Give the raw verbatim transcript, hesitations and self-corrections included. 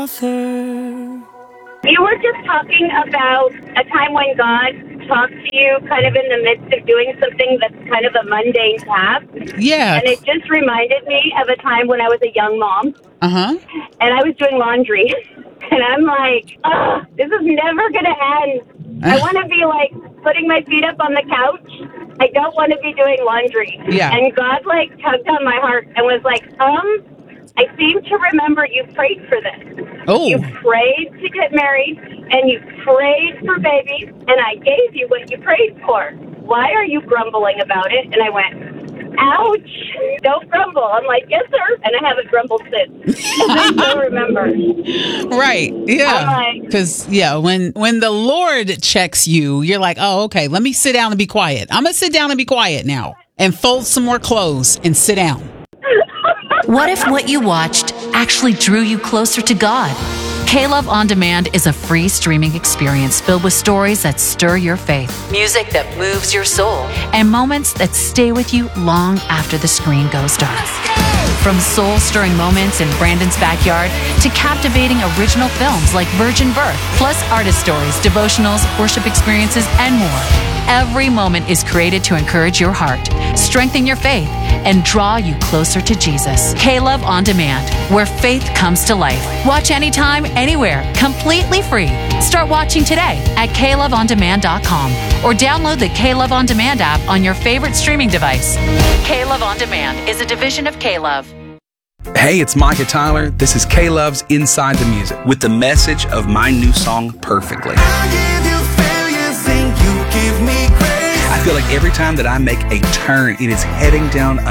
You were just talking about a time when God talked to you kind of in the midst of doing something that's kind of a mundane task. Yeah. And it just reminded me of a time when I was a young mom. Uh-huh. And I was doing laundry. And I'm like, oh, this is never going to end. I want to be like putting my feet up on the couch. I don't want to be doing laundry. Yeah. And God like tugged on my heart and was like, um, I seem to remember you prayed for this. Oh. You prayed to get married, and you prayed for babies, and I gave you what you prayed for. Why are you grumbling about it? And I went, ouch, don't grumble. I'm like, yes, sir. And I haven't grumbled since. And I still remember. Right. Yeah. I'm like, Because, yeah, when, when the Lord checks you, you're like, oh, okay, let me sit down and be quiet. I'm going to sit down and be quiet now and fold some more clothes and sit down. What if what you watched actually drew you closer to God? K-Love On Demand is a free streaming experience filled with stories that stir your faith, music that moves your soul, and moments that stay with you long after the screen goes dark. From soul-stirring moments in Brandon's backyard to captivating original films like Virgin Birth, plus artist stories, devotionals, worship experiences, and more. Every moment is created to encourage your heart, strengthen your faith, and draw you closer to Jesus. K-Love On Demand, where faith comes to life. Watch anytime, anywhere, completely free. Start watching today at K Love On Demand dot com or download the K-Love On Demand app on your favorite streaming device. K-Love On Demand is a division of K-Love. Hey, it's Micah Tyler. This is K-Love's Inside the Music with the message of my new song, Perfectly. I feel like every time that I make a turn, it is heading down